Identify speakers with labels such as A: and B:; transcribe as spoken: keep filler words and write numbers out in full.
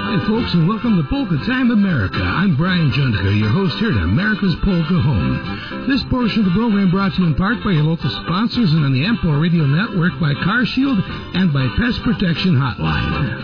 A: Hi, folks, and welcome to Polka Time America. I'm Brian Jundiker, your host here at America's Polka Home. This portion of the program brought to you in part by your local sponsors and on the Ampo Radio Network by CarShield and by Pest Protection Hotline.